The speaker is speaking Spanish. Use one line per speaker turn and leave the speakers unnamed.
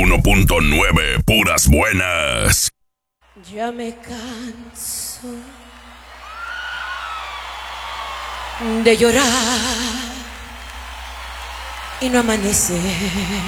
91.9, puras buenas.
Ya me canso de llorar y no amanecer.